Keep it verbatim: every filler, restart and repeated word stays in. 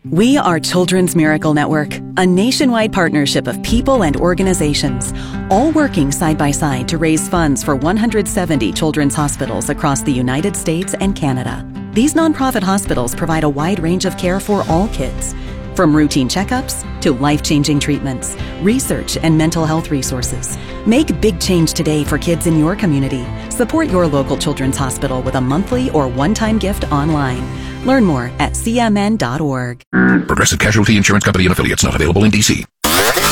We are Children's Miracle Network, a nationwide partnership of people and organizations, all working side by side to raise funds for one hundred seventy children's hospitals across the United States and Canada. These nonprofit hospitals provide a wide range of care for all kids, from routine checkups to life-changing treatments, research, and mental health resources. Make big change today for kids in your community. Support your local children's hospital with a monthly or one-time gift online. Learn more at c m n dot org. Progressive Casualty Insurance Company and Affiliates, not available in D C